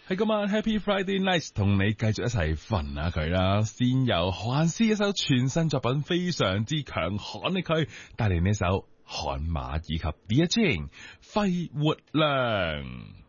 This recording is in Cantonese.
喺今晚 Happy Friday Night 同你繼續一齊瞓下佢啦。先由何雁詩一首全新作品非常之強悍的佢帶嚟呢首悍馬以及 Dear Jane 肺活量。